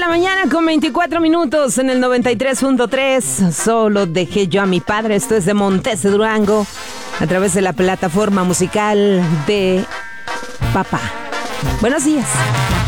la mañana con 24 minutos en el 93.3. Solo dejé yo a mi padre. Esto es de Montes de Durango a través de la plataforma musical de Papá. Buenos días.